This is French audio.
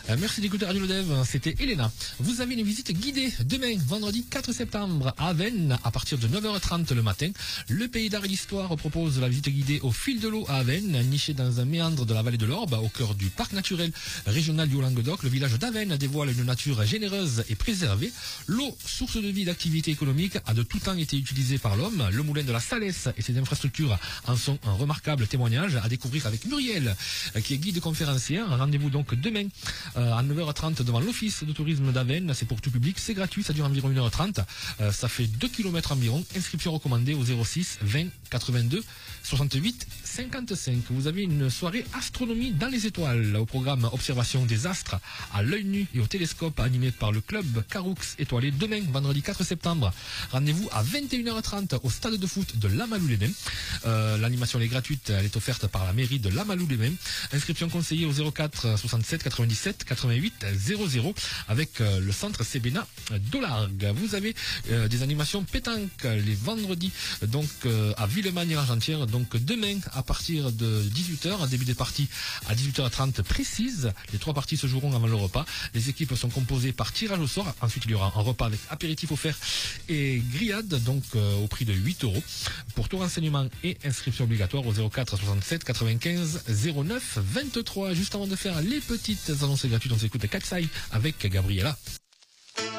Merci d'écouter Radio Dev, c'était Elena. Vous avez une visite guidée demain, vendredi 4 septembre, à Avesnes, à partir de 9h30 le matin. Le Pays d'Art et d'Histoire propose la visite guidée au fil de l'eau à Avesnes, niché dans un méandre de la vallée de l'Orbe, au cœur du parc naturel régional du Haut-Languedoc. Le village d'Avesnes dévoile une nature généreuse et préservée. L'eau, source de vie et d'activité économique, a de tout temps été utilisée par l'homme. Le moulin de la Salesse et ses infrastructures en sont un remarquable témoignage à découvrir avec Muriel, qui est guide conférencière. Rendez-vous donc demain à 9h30 devant l'office de tourisme d'Avesnes. C'est pour tout public, c'est gratuit, ça dure environ 1h30. Ça fait 2 km environ. Inscription recommandée au 06 20 82 68 55. Vous avez une soirée astronomie dans les étoiles au programme observation des astres à l'œil nu et au télescope animé par le club Caroux étoilé demain vendredi 4 septembre. Rendez-vous à 21h30 au stade de foot de Lamalou-les-Bains. L'animation est gratuite, elle est offerte par la mairie de Lamalou-les-Bains. Inscription conseillée au 04 67 97 88 00 avec le centre Cébéna d'Olargues. Vous avez des animations pétanque les vendredis donc à Villemagne et l'Argentière. Donc demain à partir de 18h, début des parties à 18h30 précise. Les 3 parties se joueront avant le repas. Les équipes sont composées par tirage au sort. Ensuite il y aura un repas avec apéritif offert et grillade donc au prix de 8€. Pour tout renseignement et inscription obligatoire au 04 67 95 09 23. Juste avant de faire les petites annonces gratuites, on s'écoute Katsai avec Gabriela.